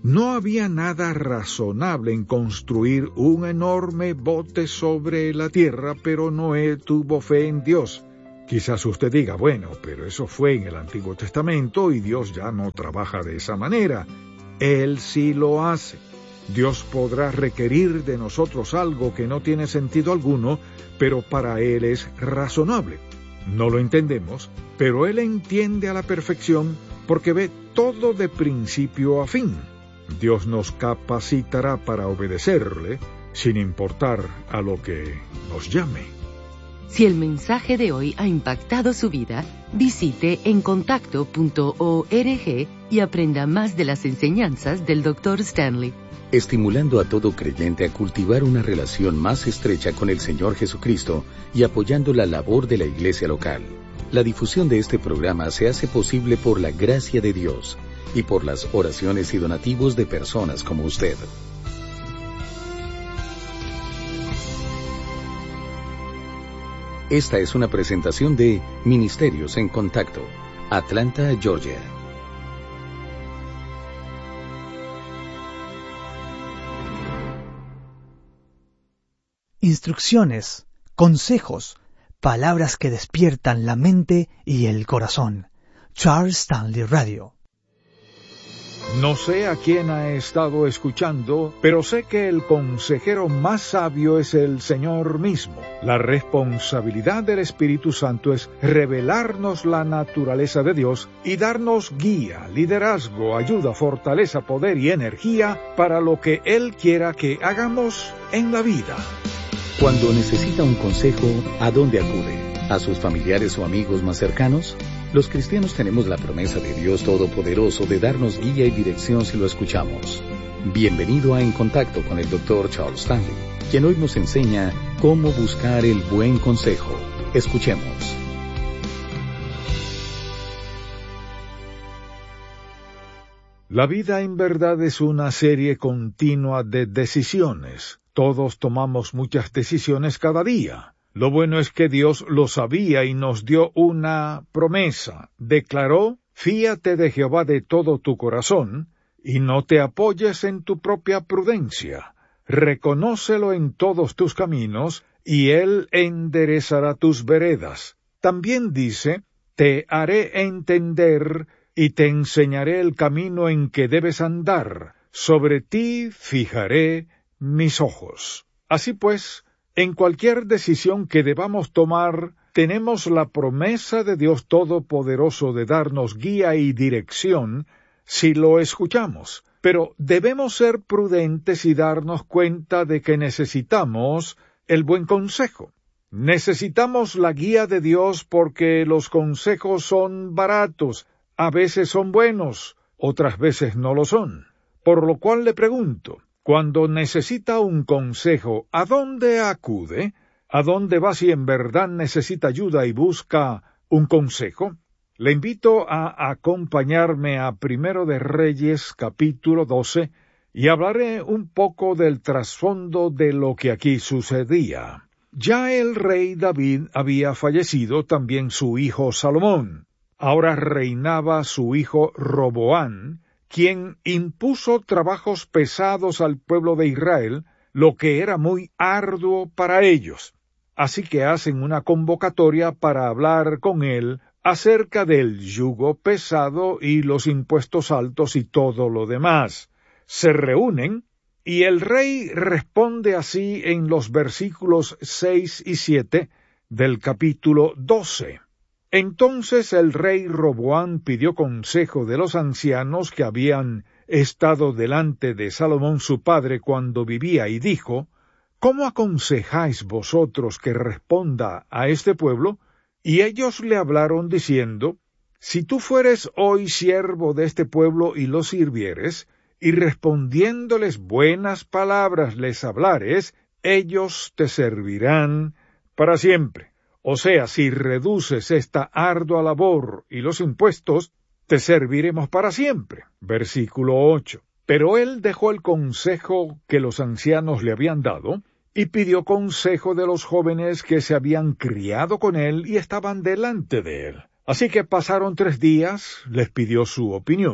S1: No había nada razonable en construir un enorme bote sobre la tierra, pero Noé tuvo fe en Dios. Quizás usted diga, bueno, pero eso fue en el Antiguo Testamento y Dios ya no trabaja de esa manera. Él sí lo hace. Dios podrá requerir de nosotros algo que no tiene sentido alguno, pero para Él es razonable. No lo entendemos, pero Él entiende a la perfección porque ve todo de principio a fin. Dios nos capacitará para obedecerle, sin importar a lo que nos llame.
S2: Si el mensaje de hoy ha impactado su vida, visite encontacto punto org y aprenda más de las enseñanzas del doctor Stanley.
S5: Estimulando a todo creyente a cultivar una relación más estrecha con el Señor Jesucristo y apoyando la labor de la iglesia local. La difusión de este programa se hace posible por la gracia de Dios y por las oraciones y donativos de personas como usted. Esta es una presentación de Ministerios en Contacto, Atlanta, Georgia.
S6: Instrucciones, consejos, palabras que despiertan la mente y el corazón. Charles Stanley Radio.
S1: No sé a quién ha estado escuchando, pero sé que el consejero más sabio es el Señor mismo. La responsabilidad del Espíritu Santo es revelarnos la naturaleza de Dios y darnos guía, liderazgo, ayuda, fortaleza, poder y energía para lo que Él quiera que hagamos en la vida.
S5: Cuando necesita un consejo, ¿a dónde acude? ¿A sus familiares o amigos más cercanos? Los cristianos tenemos la promesa de Dios Todopoderoso de darnos guía y dirección si lo escuchamos. Bienvenido a En Contacto con el doctor Charles Stanley, quien hoy nos enseña cómo buscar el buen consejo. Escuchemos.
S1: La vida en verdad es una serie continua de decisiones. Todos tomamos muchas decisiones cada día. Lo bueno es que Dios lo sabía y nos dio una promesa. Declaró, fíate de Jehová de todo tu corazón, y no te apoyes en tu propia prudencia. Reconócelo en todos tus caminos, y Él enderezará tus veredas. También dice, te haré entender, y te enseñaré el camino en que debes andar. Sobre ti fijaré mis ojos. Así pues, en cualquier decisión que debamos tomar, tenemos la promesa de Dios Todopoderoso de darnos guía y dirección si lo escuchamos. Pero debemos ser prudentes y darnos cuenta de que necesitamos el buen consejo. Necesitamos la guía de Dios porque los consejos son baratos, a veces son buenos, otras veces no lo son. Por lo cual le pregunto, cuando necesita un consejo, ¿a dónde acude? ¿A dónde va si en verdad necesita ayuda y busca un consejo? Le invito a acompañarme a Primero de Reyes, capítulo doce, y hablaré un poco del trasfondo de lo que aquí sucedía. Ya el rey David había fallecido, también su hijo Salomón. Ahora reinaba su hijo Roboán, quien impuso trabajos pesados al pueblo de Israel, lo que era muy arduo para ellos. Así que hacen una convocatoria para hablar con él acerca del yugo pesado y los impuestos altos y todo lo demás. Se reúnen, y el rey responde así en los versículos seis y siete del capítulo doce. Entonces el rey Roboán pidió consejo de los ancianos que habían estado delante de Salomón su padre cuando vivía, y dijo, ¿cómo aconsejáis vosotros que responda a este pueblo? Y ellos le hablaron diciendo, si tú fueres hoy siervo de este pueblo y lo sirvieres, y respondiéndoles buenas palabras les hablares, ellos te servirán para siempre. O sea, si reduces esta ardua labor y los impuestos, te serviremos para siempre. Versículo ocho. Pero él dejó el consejo que los ancianos le habían dado, y pidió consejo de los jóvenes que se habían criado con él y estaban delante de él. Así que pasaron tres días, les pidió su opinión,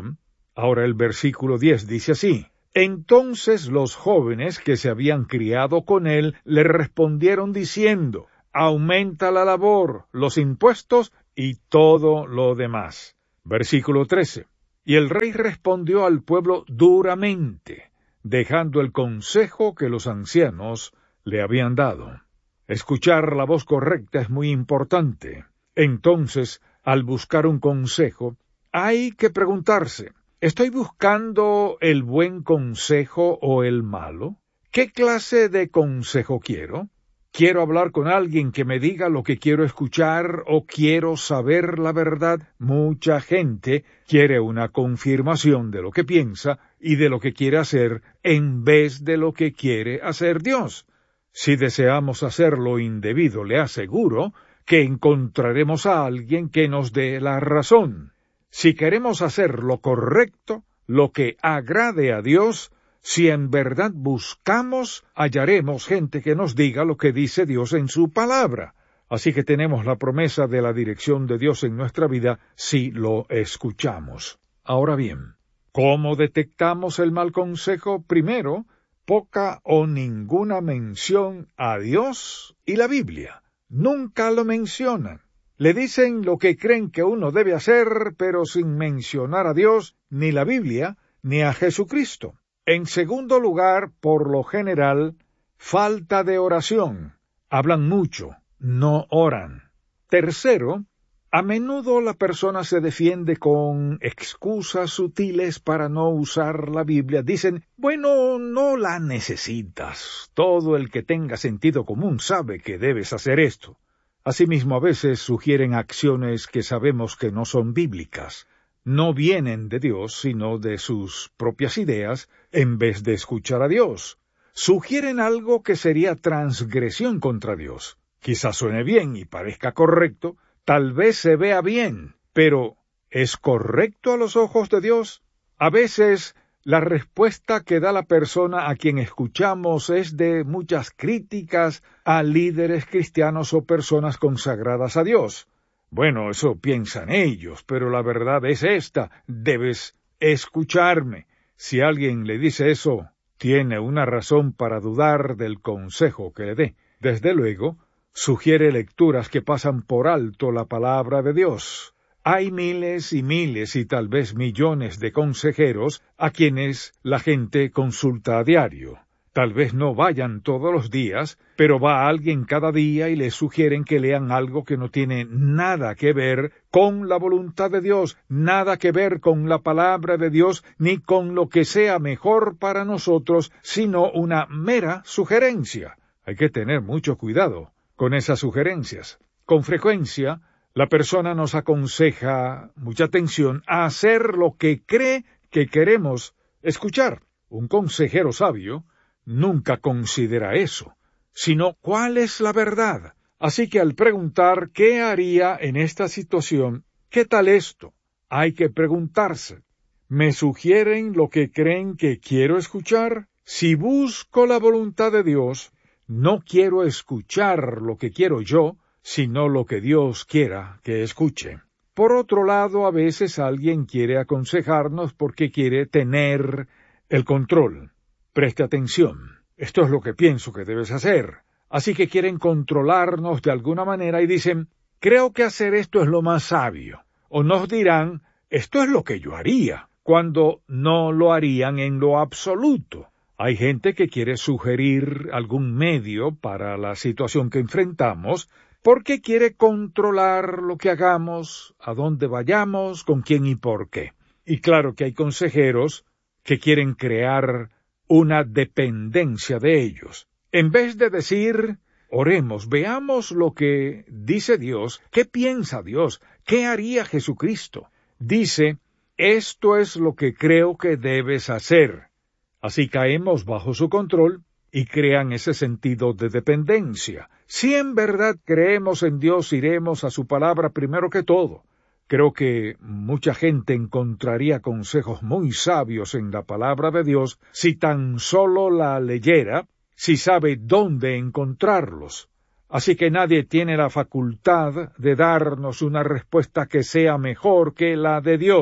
S1: Ahora el versículo diez dice así: Entonces los jóvenes que se habían criado con él le respondieron diciendo: Aumenta la labor, los impuestos y todo lo demás. Versículo trece. Y el rey respondió al pueblo duramente, dejando el consejo que los ancianos le habían dado. Escuchar la voz correcta es muy importante. Entonces, al buscar un consejo, hay que preguntarse: ¿estoy buscando el buen consejo o el malo? ¿Qué clase de consejo quiero? ¿Quiero hablar con alguien que me diga lo que quiero escuchar o quiero saber la verdad? Mucha gente quiere una confirmación de lo que piensa y de lo que quiere hacer en vez de lo que quiere hacer Dios. Si deseamos hacer lo indebido, le aseguro que encontraremos a alguien que nos dé la razón. Si queremos hacer lo correcto, lo que agrade a Dios, si en verdad buscamos, hallaremos gente que nos diga lo que dice Dios en su palabra. Así que tenemos la promesa de la dirección de Dios en nuestra vida si lo escuchamos. Ahora bien, ¿cómo detectamos el mal consejo? Primero, poca o ninguna mención a Dios y la Biblia. Nunca lo mencionan. Le dicen lo que creen que uno debe hacer, pero sin mencionar a Dios, ni la Biblia, ni a Jesucristo. En segundo lugar, por lo general, falta de oración. Hablan mucho, no oran. Tercero, a menudo la persona se defiende con excusas sutiles para no usar la Biblia. Dicen: bueno, no la necesitas. Todo el que tenga sentido común sabe que debes hacer esto. Asimismo, a veces sugieren acciones que sabemos que no son bíblicas. No vienen de Dios, sino de sus propias ideas, en vez de escuchar a Dios. Sugieren algo que sería transgresión contra Dios. Quizás suene bien y parezca correcto, tal vez se vea bien, pero ¿es correcto a los ojos de Dios? A veces la respuesta que da la persona a quien escuchamos es de muchas críticas a líderes cristianos o personas consagradas a Dios. Bueno, eso piensan ellos, pero la verdad es esta: debes escucharme. Si alguien le dice eso, tiene una razón para dudar del consejo que le dé. Desde luego, sugiere lecturas que pasan por alto la palabra de Dios. Hay miles y miles y tal vez millones de consejeros a quienes la gente consulta a diario. Tal vez no vayan todos los días, pero va alguien cada día y les sugieren que lean algo que no tiene nada que ver con la voluntad de Dios, nada que ver con la palabra de Dios, ni con lo que sea mejor para nosotros, sino una mera sugerencia. Hay que tener mucho cuidado con esas sugerencias. Con frecuencia, la persona nos aconseja, mucha atención, a hacer lo que cree que queremos escuchar. Un consejero sabio nunca considera eso, sino cuál es la verdad. Así que al preguntar qué haría en esta situación, ¿qué tal esto? Hay que preguntarse: ¿me sugieren lo que creen que quiero escuchar? Si busco la voluntad de Dios, no quiero escuchar lo que quiero yo, sino lo que Dios quiera que escuche. Por otro lado, a veces alguien quiere aconsejarnos porque quiere tener el control. Preste atención, esto es lo que pienso que debes hacer. Así que quieren controlarnos de alguna manera y dicen: creo que hacer esto es lo más sabio. O nos dirán: esto es lo que yo haría, cuando no lo harían en lo absoluto. Hay gente que quiere sugerir algún medio para la situación que enfrentamos, porque quiere controlar lo que hagamos, a dónde vayamos, con quién y por qué. Y claro que hay consejeros que quieren crear una dependencia de ellos. En vez de decir: oremos, veamos lo que dice Dios, qué piensa Dios, qué haría Jesucristo, dice: esto es lo que creo que debes hacer. Así caemos bajo su control y crean ese sentido de dependencia. Si en verdad creemos en Dios, iremos a su palabra primero que todo. Creo que mucha gente encontraría consejos muy sabios en la palabra de Dios si tan solo la leyera, si sabe dónde encontrarlos. Así que nadie tiene la facultad de darnos una respuesta que sea mejor que la de Dios.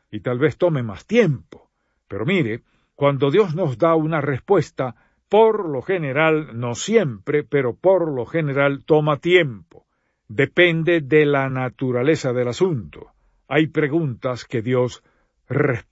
S1: y tal vez tome más tiempo. Pero mire, cuando Dios nos da una respuesta, por lo general, no siempre, pero por lo general toma tiempo. Depende de la naturaleza del asunto. Hay preguntas que Dios responde